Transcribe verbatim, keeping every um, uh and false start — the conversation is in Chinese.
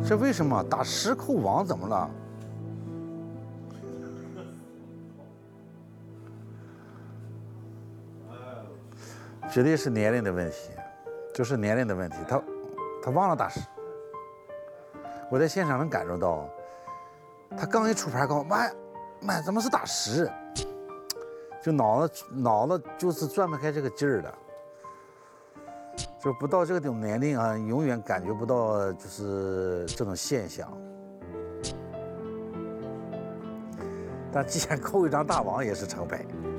这为什么打十扣王怎么了？绝对是年龄的问题，就是年龄的问题。他他忘了打十，我在现场能感受到，他刚一出牌，告妈妈怎么是打十？就脑子脑子就是转不开这个劲儿的。就不到这个种年龄啊，永远感觉不到就是这种现象。但既然扣一张大王也是成败。